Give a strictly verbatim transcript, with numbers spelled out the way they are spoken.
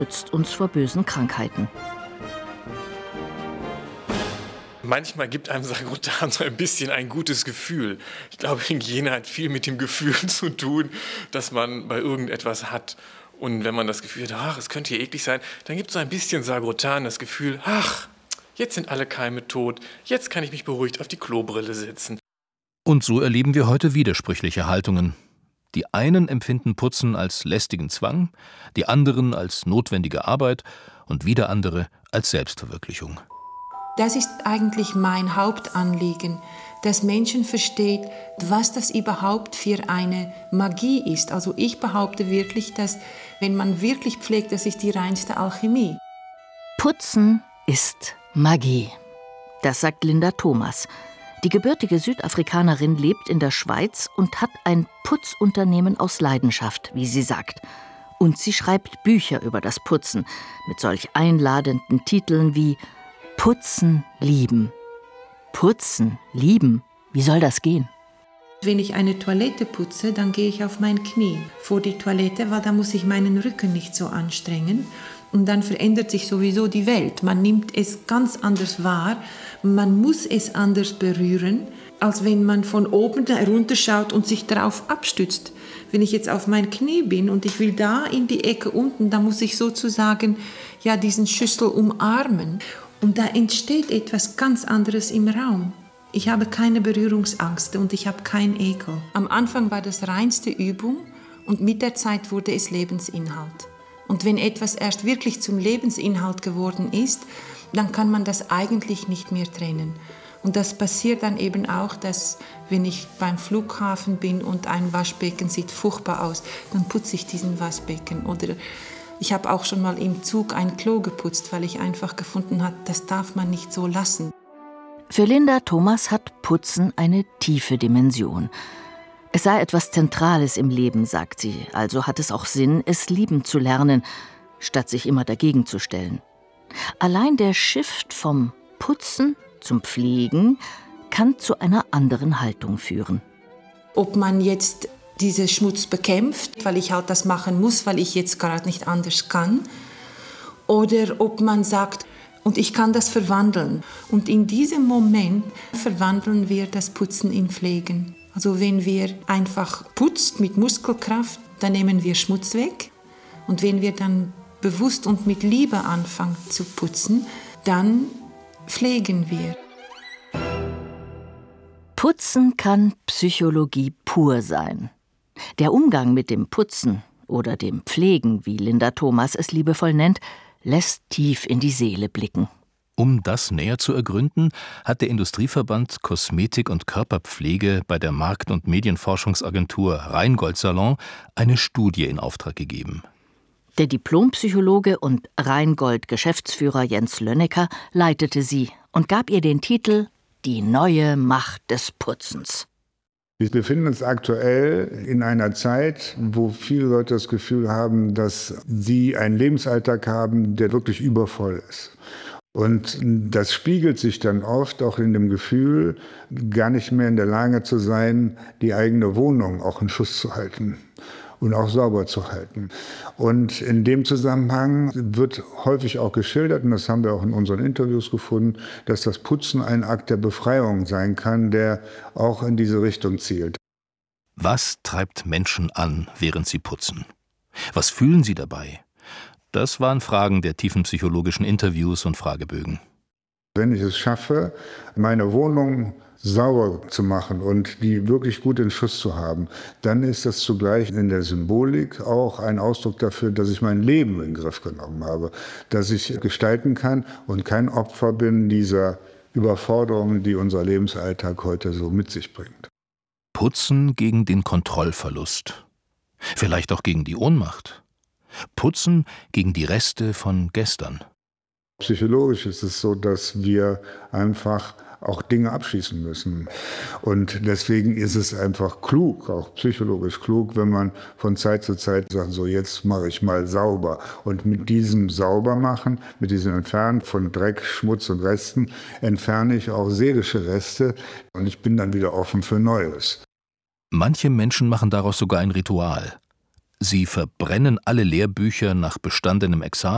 schützt uns vor bösen Krankheiten. Manchmal gibt einem Sagrotan so ein bisschen ein gutes Gefühl. Ich glaube, Hygiene hat viel mit dem Gefühl zu tun, das man bei irgendetwas hat. Und wenn man das Gefühl hat, ach, es könnte hier eklig sein, dann gibt es so ein bisschen Sagrotan das Gefühl, ach, jetzt sind alle Keime tot, jetzt kann ich mich beruhigt auf die Klobrille setzen. Und so erleben wir heute widersprüchliche Haltungen. Die einen empfinden Putzen als lästigen Zwang, die anderen als notwendige Arbeit und wieder andere als Selbstverwirklichung. Das ist eigentlich mein Hauptanliegen, dass Menschen verstehen, was das überhaupt für eine Magie ist. Also ich behaupte wirklich, dass wenn man wirklich pflegt, das ist die reinste Alchemie. Putzen ist Magie. Das sagt Linda Thomas. Die gebürtige Südafrikanerin lebt in der Schweiz und hat ein Putzunternehmen aus Leidenschaft, wie sie sagt. Und sie schreibt Bücher über das Putzen mit solch einladenden Titeln wie Putzen lieben. Putzen lieben? Wie soll das gehen? Wenn ich eine Toilette putze, dann gehe ich auf mein Knie vor die Toilette, weil da muss ich meinen Rücken nicht so anstrengen. Und dann verändert sich sowieso die Welt. Man nimmt es ganz anders wahr. Man muss es anders berühren, als wenn man von oben herunterschaut und sich darauf abstützt. Wenn ich jetzt auf mein Knie bin und ich will da in die Ecke unten, dann muss ich sozusagen ja diesen Schüssel umarmen. Und da entsteht etwas ganz anderes im Raum. Ich habe keine Berührungsangst und ich habe keinen Ekel. Am Anfang war das reinste Übung und mit der Zeit wurde es Lebensinhalt. Und wenn etwas erst wirklich zum Lebensinhalt geworden ist, dann kann man das eigentlich nicht mehr trennen. Und das passiert dann eben auch, dass wenn ich beim Flughafen bin und ein Waschbecken sieht furchtbar aus, dann putze ich diesen Waschbecken. Oder ich habe auch schon mal im Zug ein Klo geputzt, weil ich einfach gefunden habe, das darf man nicht so lassen. Für Linda Thomas hat Putzen eine tiefe Dimension. Es sei etwas Zentrales im Leben, sagt sie, also hat es auch Sinn, es lieben zu lernen, statt sich immer dagegen zu stellen. Allein der Shift vom Putzen zum Pflegen kann zu einer anderen Haltung führen. Ob man jetzt diesen Schmutz bekämpft, weil ich halt das machen muss, weil ich jetzt gerade nicht anders kann, oder ob man sagt, und ich kann das verwandeln. Und in diesem Moment verwandeln wir das Putzen in Pflegen. Also wenn wir einfach putzt mit Muskelkraft, dann nehmen wir Schmutz weg. Und wenn wir dann bewusst und mit Liebe anfangen zu putzen, dann pflegen wir. Putzen kann Psychologie pur sein. Der Umgang mit dem Putzen oder dem Pflegen, wie Linda Thomas es liebevoll nennt, lässt tief in die Seele blicken. Um das näher zu ergründen, hat der Industrieverband Kosmetik und Körperpflege bei der Markt- und Medienforschungsagentur Rheingold Salon eine Studie in Auftrag gegeben. Der Diplompsychologe und Rheingold-Geschäftsführer Jens Lönnecker leitete sie und gab ihr den Titel »Die neue Macht des Putzens«. Wir befinden uns aktuell in einer Zeit, wo viele Leute das Gefühl haben, dass sie einen Lebensalltag haben, der wirklich übervoll ist. Und das spiegelt sich dann oft auch in dem Gefühl, gar nicht mehr in der Lage zu sein, die eigene Wohnung auch in Schuss zu halten und auch sauber zu halten. Und in dem Zusammenhang wird häufig auch geschildert, und das haben wir auch in unseren Interviews gefunden, dass das Putzen ein Akt der Befreiung sein kann, der auch in diese Richtung zielt. Was treibt Menschen an, während sie putzen? Was fühlen sie dabei? Das waren Fragen der tiefenpsychologischen Interviews und Fragebögen. Wenn ich es schaffe, meine Wohnung sauber zu machen und die wirklich gut in Schuss zu haben, dann ist das zugleich in der Symbolik auch ein Ausdruck dafür, dass ich mein Leben in den Griff genommen habe, dass ich gestalten kann und kein Opfer bin dieser Überforderung, die unser Lebensalltag heute so mit sich bringt. Putzen gegen den Kontrollverlust. Vielleicht auch gegen die Ohnmacht. Putzen gegen die Reste von gestern. Psychologisch ist es so, dass wir einfach auch Dinge abschließen müssen. Und deswegen ist es einfach klug, auch psychologisch klug, wenn man von Zeit zu Zeit sagt, so jetzt mache ich mal sauber. Und mit diesem Saubermachen, mit diesem Entfernen von Dreck, Schmutz und Resten, entferne ich auch seelische Reste und ich bin dann wieder offen für Neues. Manche Menschen machen daraus sogar ein Ritual. Sie verbrennen alle Lehrbücher nach bestandenem Examen